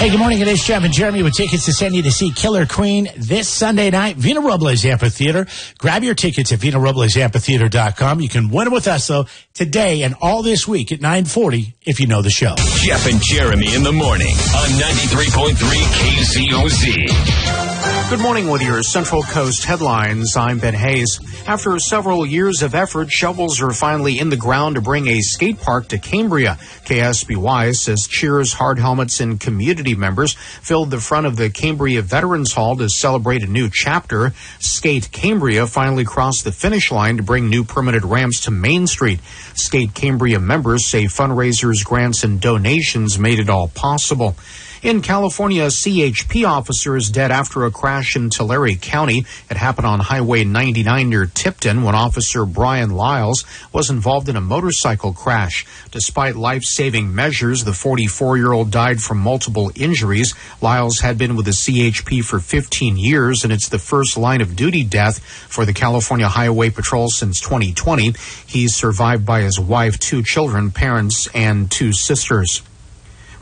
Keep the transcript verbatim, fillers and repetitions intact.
Hey, good morning. It is Jeff and Jeremy with tickets to send you to see Killer Queen this Sunday night, Vina Robles Amphitheater. Grab your tickets at vina robles amphitheater dot com. You can win them with us, though, today and all this week at nine forty if you know the show. Jeff and Jeremy in the morning on ninety-three point three K Z O Z. Good morning with your Central Coast headlines. I'm Ben Hayes. After several years of effort, shovels are finally in the ground to bring a skate park to Cambria. K S B Y says cheers, hard helmets, and community members filled the front of the Cambria Veterans Hall to celebrate a new chapter. Skate Cambria finally crossed the finish line to bring new permanent ramps to Main Street. Skate Cambria members say fundraisers, grants, and donations made it all possible. In California, a C H P officer is dead after a crash in Tulare County. It happened on Highway ninety-nine near Tipton when Officer Brian Lyles was involved in a motorcycle crash. Despite life-saving measures, the forty-four-year-old died from multiple injuries. Lyles had been with the C H P for fifteen years, and it's the first line-of-duty death for the California Highway Patrol since twenty twenty. He's survived by his wife, two children, parents, and two sisters.